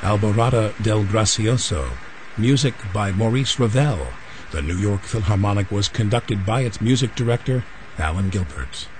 Alborada del Gracioso, music by Maurice Ravel. The New York Philharmonic was conducted by its music director, Alan Gilbert.